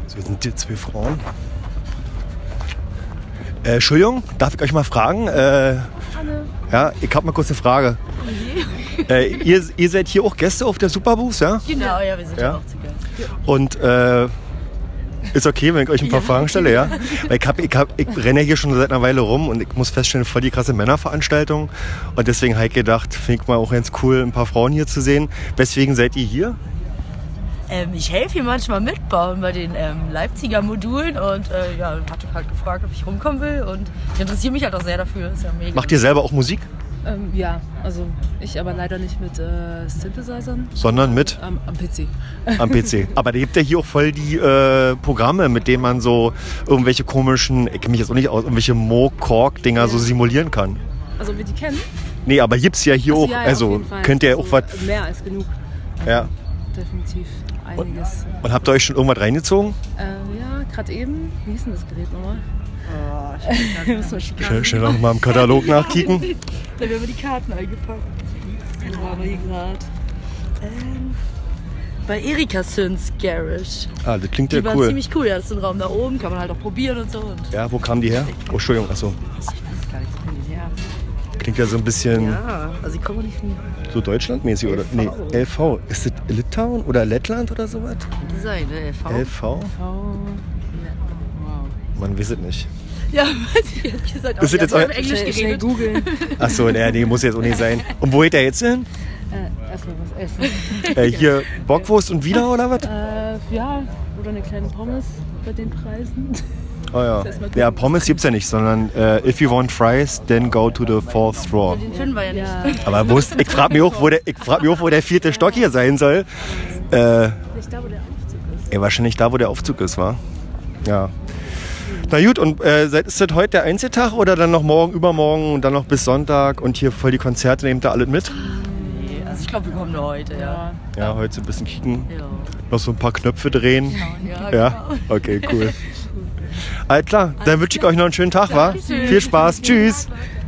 So, wir sind hier 2 Frauen. Entschuldigung, darf ich euch mal fragen? Ja, ich habe mal kurz eine Frage. Ihr seid hier auch Gäste auf der Superbooth, ja? Genau, ja, wir sind ja auch zu Gast. Und ist okay, wenn ich euch ein paar Fragen stelle, ja? Weil ich renne hier schon seit einer Weile rum und ich muss feststellen, voll die krasse Männerveranstaltung. Und deswegen habe ich gedacht, finde ich mal auch ganz cool, ein paar Frauen hier zu sehen. Weswegen seid ihr hier? Ich helfe hier manchmal mitbauen bei den Leipziger Modulen und hatte halt gefragt, ob ich rumkommen will und ich interessiere mich halt auch sehr dafür. Ist ja mega. Macht ihr selber auch Musik? Ja, also ich aber leider nicht mit Synthesizern. Sondern mit? Am PC. Am PC. Aber da gibt ja hier auch voll die Programme, mit denen man so irgendwelche komischen, ich kenne mich jetzt auch nicht aus, irgendwelche Mo-Korg-Dinger so simulieren kann. Also wir die kennen? Nee, aber gibt's ja hier auch. Ja, also auf jeden Fall. könnt ihr also, auch was. Mehr als genug. Ja. Definitiv einiges. Und habt ihr euch schon irgendwas reingezogen? Ja, gerade eben. Wie hieß denn das Gerät nochmal? Schnell noch mal im Katalog nachkicken. Da werden wir die Karten eingepackt. Wo waren wir hier gerade? Bei Erika Synths Garage. Ah, das klingt ja Die waren cool. ziemlich cool. Ja, das ist ein Raum da oben, kann man halt auch probieren und so. Und Ja, wo kamen die her? Oh, Entschuldigung, achso. ich weiß gar nicht, wo die her. Klingt ja so ein bisschen Ja, also ich komme nicht von so deutschlandmäßig, oder? Nee, LV. Ist das Litauen oder Lettland oder sowas? hier sein, ne? LV. LV? Wow. Man weiß es nicht. Ja, weiß ich ehrlich gesagt auch. Ist das jetzt Wir haben euer- Englisch Schnell geredet. googeln. Achso, nee, muss jetzt auch nicht sein. Und wo geht der jetzt hin? Erstmal was essen. Hier Bockwurst und wieder oder was? Ja, oder eine kleine Pommes bei den Preisen. Oh ja. Erst mal gucken. Ja, Pommes gibt's ja nicht, sondern if you want fries, then go to the fourth floor. Den finden wir ja nicht. Ja, Aber ich frage mich auch, wo der 4. Stock hier sein soll. nicht da, wo der Aufzug ist. Wahrscheinlich da, wo der Aufzug ist, wa? Ja. Na gut, und ist das heute der Einzeltag oder dann noch morgen, übermorgen und dann noch bis Sonntag und hier voll die Konzerte, nehmt ihr alles mit? Nee, also ich glaube, wir kommen nur heute, ja. Ja, heute so ein bisschen kicken, Ja, noch so ein paar Knöpfe drehen. ja, Ja, okay, cool. Alles klar, dann wünsche ich euch noch einen schönen Tag, wa? Viel Spaß, tschüss.